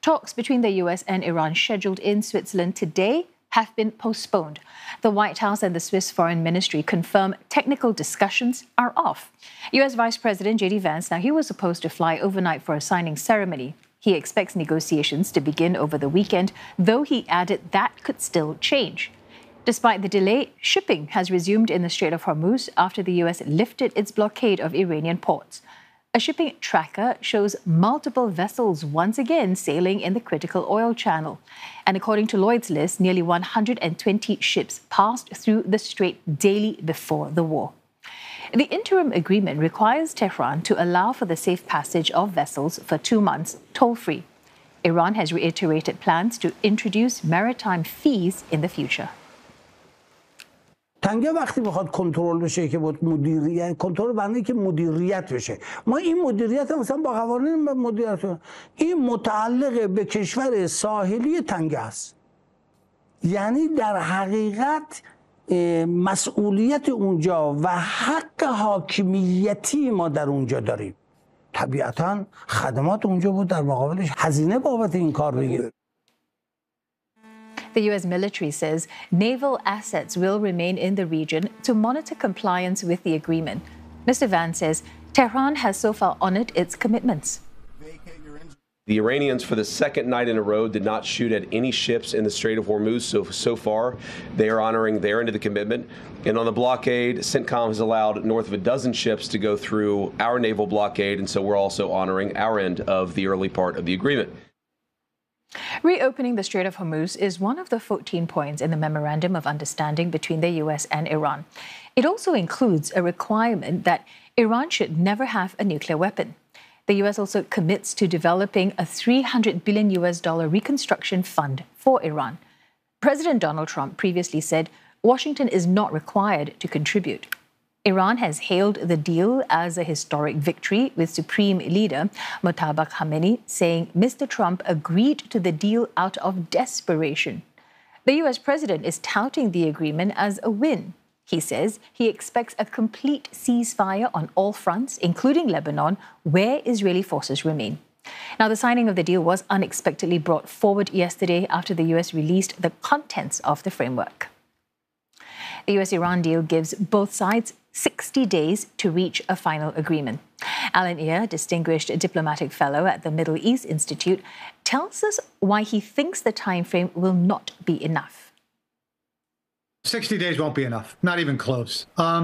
Talks between the US and Iran scheduled in Switzerland today have been postponed. The White House and the Swiss Foreign Ministry confirm technical discussions are off. US Vice President J.D. Vance, now he was supposed to fly overnight for a signing ceremony. He expects negotiations to begin over the weekend, though he added that could still change. Despite the delay, shipping has resumed in the Strait of Hormuz after the US lifted its blockade of Iranian ports. A shipping tracker shows multiple vessels once again sailing in the critical oil channel. And according to Lloyd's List, nearly 120 ships passed through the strait daily before the war. The interim agreement requires Tehran to allow for the safe passage of vessels for 2 months, toll-free. Iran has reiterated plans to introduce maritime fees in the future. تنگه وقتی بخواد کنترل بشه که بود مدیریت کنترل برای که مدیریت بشه ما این مدیریت مثلا با قوانین مدیریت این متعلق به کشور ساحلی تنگه است یعنی در حقیقت مسئولیت اونجا و حق حاکمیتی ما در اونجا داریم طبیعتاً خدمات اونجا بود در مقابلش هزینه بابت این کار بگیره The U.S. military says naval assets will remain in the region to monitor compliance with the agreement. Mr. Vance says Tehran has so far honored its commitments. The Iranians, for the second night in a row, did not shoot at any ships in the Strait of Hormuz. So far, they are honoring their end of the commitment. And on the blockade, CENTCOM has allowed north of a dozen ships to go through our naval blockade. And so we're also honoring our end of the early part of the agreement. Reopening the Strait of Hormuz is one of the 14 points in the Memorandum of Understanding between the U.S. and Iran. It also includes a requirement that Iran should never have a nuclear weapon. The U.S. also commits to developing a $300 billion reconstruction fund for Iran. President Donald Trump previously said Washington is not required to contribute. Iran has hailed the deal as a historic victory, with Supreme Leader Mojtaba Khamenei saying Mr. Trump agreed to the deal out of desperation. The U.S. president is touting the agreement as a win. He says he expects a complete ceasefire on all fronts, including Lebanon, where Israeli forces remain. Now, the signing of the deal was unexpectedly brought forward yesterday after the U.S. released the contents of the framework. The U.S.-Iran deal gives both sides 60 days to reach a final agreement. Alan Eyre, Distinguished Diplomatic Fellow at the Middle East Institute, tells us why he thinks the time frame will not be enough. 60 days won't be enough, not even close.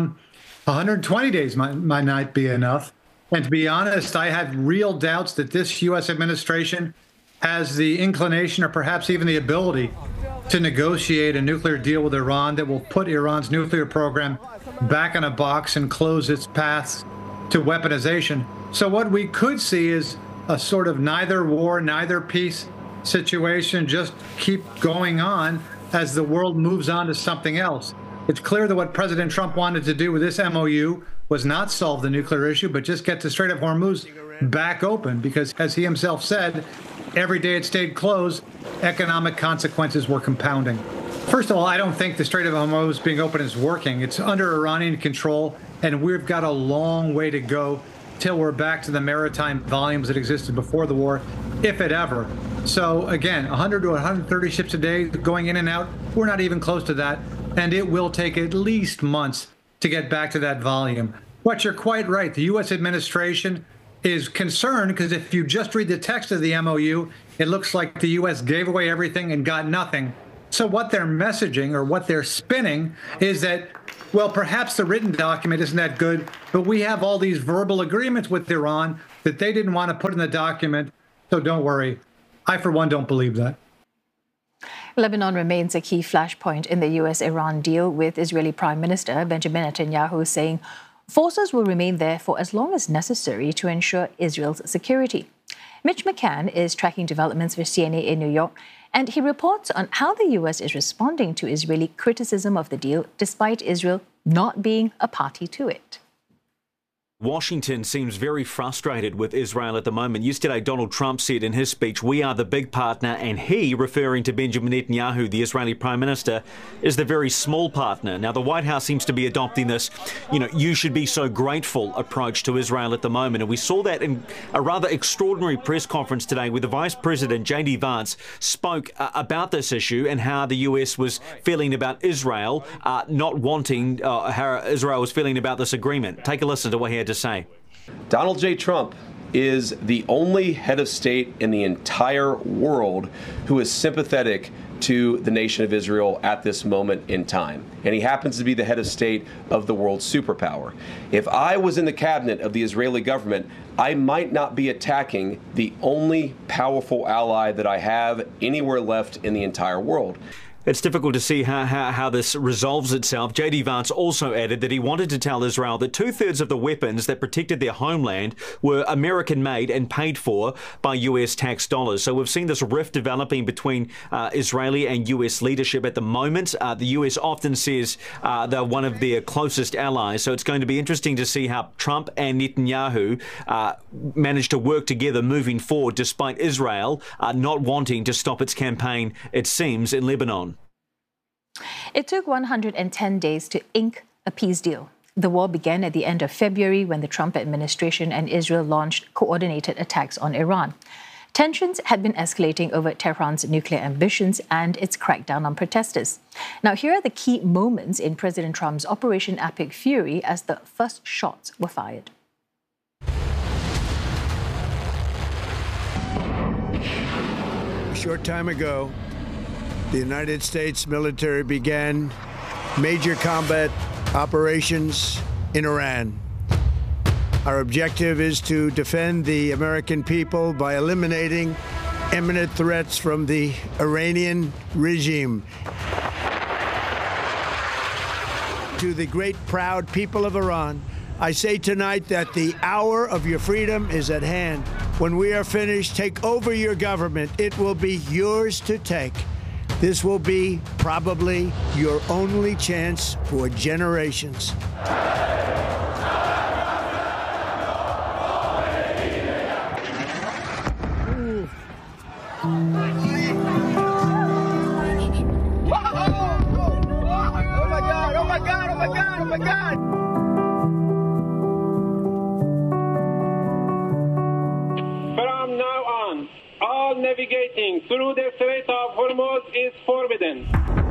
120 days might not be enough. And to be honest, I have real doubts that this U.S. administration has the inclination or perhaps even the ability to negotiate a nuclear deal with Iran that will put Iran's nuclear program back in a box and close its paths to weaponization. So what we could see is a sort of neither war, neither peace situation, just keep going on as the world moves on to something else. It's clear that what President Trump wanted to do with this MOU was not solve the nuclear issue, but just get the Strait of Hormuz back open, because as he himself said, every day it stayed closed, economic consequences were compounding. First of all, I don't think the Strait of Hormuz being open is working. It's under Iranian control, and we've got a long way to go till we're back to the maritime volumes that existed before the war, if it ever. So again, 100 to 130 ships a day going in and out, we're not even close to that, and it will take at least months to get back to that volume. But you're quite right. The U.S. administration is concerned because if you just read the text of the MOU, it looks like the U.S. gave away everything and got nothing. So what they're messaging or what they're spinning is that, well, perhaps the written document isn't that good, but we have all these verbal agreements with Iran that they didn't want to put in the document, so don't worry. I, for one, don't believe that. Lebanon remains a key flashpoint in the U.S.-Iran deal, with Israeli Prime Minister Benjamin Netanyahu saying forces will remain there for as long as necessary to ensure Israel's security. Mitch McCann is tracking developments for CNA in New York, and he reports on how the U.S. is responding to Israeli criticism of the deal, despite Israel not being a party to it. Washington seems very frustrated with Israel at the moment. Yesterday, Donald Trump said in his speech, "We are the big partner," and he, referring to Benjamin Netanyahu, the Israeli Prime Minister, is the very small partner. Now, the White House seems to be adopting this, you should be so grateful approach to Israel at the moment. And we saw that in a rather extraordinary press conference today where the Vice President, J.D. Vance, spoke about this issue and how the U.S. was feeling about Israel, not wanting how Israel was feeling about this agreement. Take a listen to what he had to say. Donald J. Trump is the only head of state in the entire world who is sympathetic to the nation of Israel at this moment in time. And he happens to be the head of state of the world superpower. If I was in the cabinet of the Israeli government, I might not be attacking the only powerful ally that I have anywhere left in the entire world. It's difficult to see how this resolves itself. J.D. Vance also added that he wanted to tell Israel that 2/3 of the weapons that protected their homeland were American-made and paid for by U.S. tax dollars. So we've seen this rift developing between Israeli and U.S. leadership at the moment. The U.S. often says they're one of their closest allies. So it's going to be interesting to see how Trump and Netanyahu manage to work together moving forward, despite Israel not wanting to stop its campaign, it seems, in Lebanon. It took 110 days to ink a peace deal. The war began at the end of February when the Trump administration and Israel launched coordinated attacks on Iran. Tensions had been escalating over Tehran's nuclear ambitions and its crackdown on protesters. Now, here are the key moments in President Trump's Operation Epic Fury as the first shots were fired. A short time ago, the United States military began major combat operations in Iran. Our objective is to defend the American people by eliminating imminent threats from the Iranian regime. To the great, proud people of Iran, I say tonight that the hour of your freedom is at hand. When we are finished, take over your government. It will be yours to take. This will be probably your only chance for generations. From now on, all navigating through the Strait of Hormuz is forbidden.